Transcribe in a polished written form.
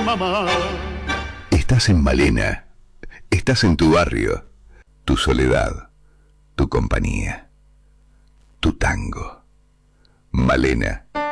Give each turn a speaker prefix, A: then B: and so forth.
A: mamá.
B: Estás en Malena, estás en tu barrio, tu soledad, tu compañía, tu tango. Malena.